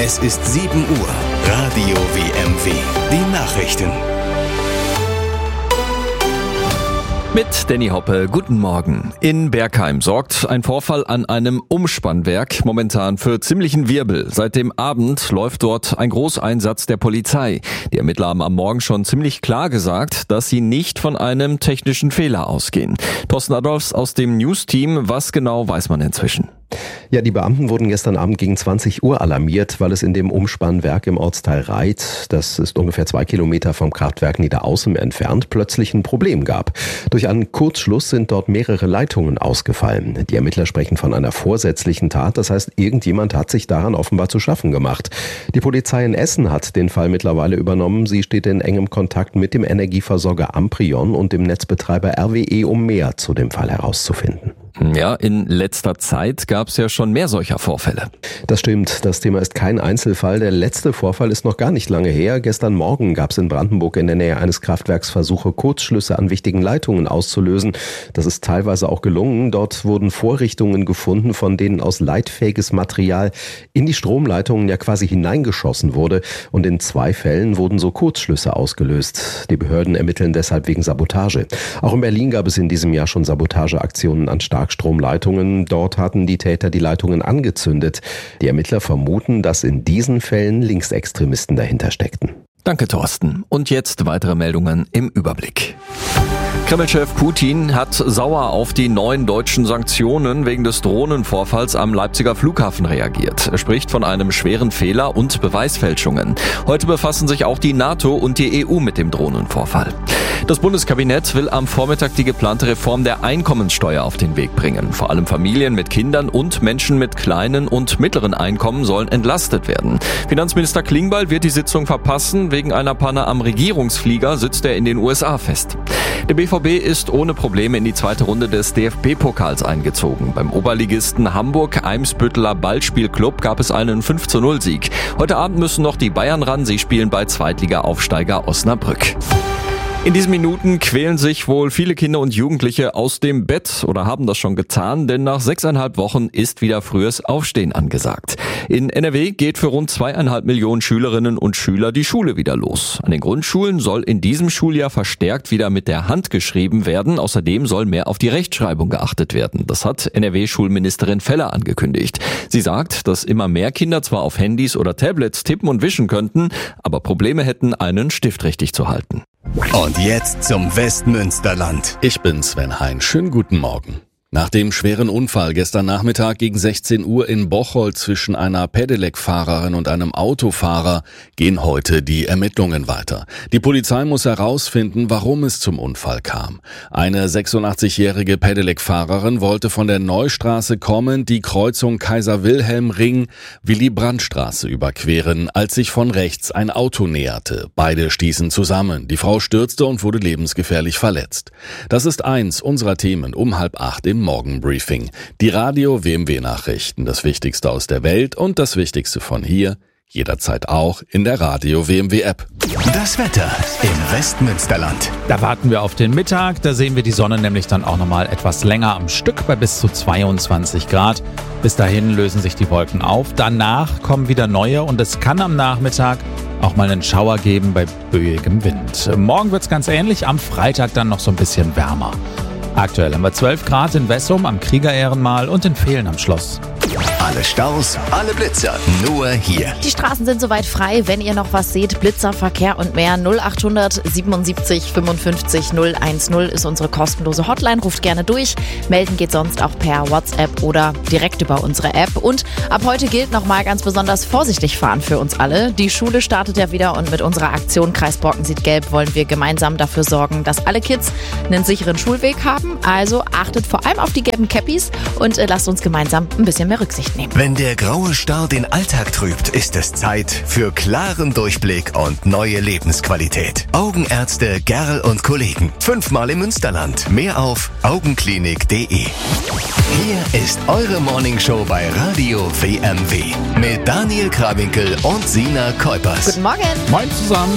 Es ist 7 Uhr. Radio WMW. Die Nachrichten. Mit Danny Hoppe, guten Morgen. In Bergheim sorgt ein Vorfall an einem Umspannwerk momentan für ziemlichen Wirbel. Seit dem Abend läuft dort ein Großeinsatz der Polizei. Die Ermittler haben am Morgen schon ziemlich klar gesagt, dass sie nicht von einem technischen Fehler ausgehen. Thorsten Adolfs aus dem News-Team, was genau weiß man inzwischen? Ja, die Beamten wurden gestern Abend gegen 20 Uhr alarmiert, weil es in dem Umspannwerk im Ortsteil Reit, das ist ungefähr 2 Kilometer vom Kraftwerk Niederaußem entfernt, plötzlich ein Problem gab. Durch einen Kurzschluss sind dort mehrere Leitungen ausgefallen. Die Ermittler sprechen von einer vorsätzlichen Tat, das heißt, irgendjemand hat sich daran offenbar zu schaffen gemacht. Die Polizei in Essen hat den Fall mittlerweile übernommen. Sie steht in engem Kontakt mit dem Energieversorger Amprion und dem Netzbetreiber RWE, um mehr zu dem Fall herauszufinden. Ja, in letzter Zeit gab es ja schon mehr solcher Vorfälle. Das stimmt, das Thema ist kein Einzelfall. Der letzte Vorfall ist noch gar nicht lange her. Gestern Morgen gab es in Brandenburg in der Nähe eines Kraftwerks Versuche, Kurzschlüsse an wichtigen Leitungen auszulösen. Das ist teilweise auch gelungen. Dort wurden Vorrichtungen gefunden, von denen aus leitfähiges Material in die Stromleitungen ja quasi hineingeschossen wurde. Und in 2 Fällen wurden so Kurzschlüsse ausgelöst. Die Behörden ermitteln deshalb wegen Sabotage. Auch in Berlin gab es in diesem Jahr schon Sabotageaktionen an Starkstromleitungen. Dort hatten die Täter die Leitungen angezündet. Die Ermittler vermuten, dass in diesen Fällen Linksextremisten dahinter steckten. Danke, Thorsten. Und jetzt weitere Meldungen im Überblick. Kreml-Chef Putin hat sauer auf die neuen deutschen Sanktionen wegen des Drohnenvorfalls am Leipziger Flughafen reagiert. Er spricht von einem schweren Fehler und Beweisfälschungen. Heute befassen sich auch die NATO und die EU mit dem Drohnenvorfall. Das Bundeskabinett will am Vormittag die geplante Reform der Einkommenssteuer auf den Weg bringen. Vor allem Familien mit Kindern und Menschen mit kleinen und mittleren Einkommen sollen entlastet werden. Finanzminister Klingbeil wird die Sitzung verpassen. Wegen einer Panne am Regierungsflieger sitzt er in den USA fest. Der BVB ist ohne Probleme in die zweite Runde des DFB-Pokals eingezogen. Beim Oberligisten Hamburg-Eimsbütteler Ballspielclub gab es einen 5:0-Sieg. Heute Abend müssen noch die Bayern ran. Sie spielen bei Zweitliga-Aufsteiger Osnabrück. In diesen Minuten quälen sich wohl viele Kinder und Jugendliche aus dem Bett oder haben das schon getan, denn nach 6,5 Wochen ist wieder frühes Aufstehen angesagt. In NRW geht für rund 2,5 Millionen Schülerinnen und Schüler die Schule wieder los. An den Grundschulen soll in diesem Schuljahr verstärkt wieder mit der Hand geschrieben werden. Außerdem soll mehr auf die Rechtschreibung geachtet werden. Das hat NRW-Schulministerin Feller angekündigt. Sie sagt, dass immer mehr Kinder zwar auf Handys oder Tablets tippen und wischen könnten, aber Probleme hätten, einen Stift richtig zu halten. Und jetzt zum Westmünsterland. Ich bin Sven Hein. Schönen guten Morgen. Nach dem schweren Unfall gestern Nachmittag gegen 16 Uhr in Bocholt zwischen einer Pedelec-Fahrerin und einem Autofahrer gehen heute die Ermittlungen weiter. Die Polizei muss herausfinden, warum es zum Unfall kam. Eine 86-jährige Pedelec-Fahrerin wollte von der Neustraße kommend die Kreuzung Kaiser-Wilhelm-Ring-Willy-Brandt-Straße überqueren, als sich von rechts ein Auto näherte. Beide stießen zusammen. Die Frau stürzte und wurde lebensgefährlich verletzt. Das ist eins unserer Themen um 7:30 im Morgenbriefing. Die Radio WMW Nachrichten, das Wichtigste aus der Welt und das Wichtigste von hier, jederzeit auch in der Radio WMW App. Das Wetter im Westmünsterland. Da warten wir auf den Mittag, da sehen wir die Sonne nämlich dann auch nochmal etwas länger am Stück bei bis zu 22 Grad. Bis dahin lösen sich die Wolken auf, danach kommen wieder neue und es kann am Nachmittag auch mal einen Schauer geben bei böigem Wind. Morgen wird's ganz ähnlich, am Freitag dann noch so ein bisschen wärmer. Aktuell haben wir 12 Grad in Wessum am Kriegerehrenmal und in Vehlen am Schloss. Alle Staus, alle Blitzer, nur hier. Die Straßen sind soweit frei. Wenn ihr noch was seht, Blitzer, Verkehr und mehr, 0800 77 55 010 ist unsere kostenlose Hotline. Ruft gerne durch. Melden geht sonst auch per WhatsApp oder direkt über unsere App. Und ab heute gilt nochmal ganz besonders vorsichtig fahren für uns alle. Die Schule startet ja wieder und mit unserer Aktion Kreis Borken sieht gelb wollen wir gemeinsam dafür sorgen, dass alle Kids einen sicheren Schulweg haben. Also achtet vor allem auf die gelben Cappies und lasst uns gemeinsam ein bisschen mehr Rücksicht nehmen. Wenn der graue Star den Alltag trübt, ist es Zeit für klaren Durchblick und neue Lebensqualität. Augenärzte Gerl und Kollegen. 5-mal im Münsterland. Mehr auf augenklinik.de. Hier ist eure Morningshow bei Radio WMW mit Daniel Krawinkel und Sina Kuipers. Guten Morgen. Moin zusammen.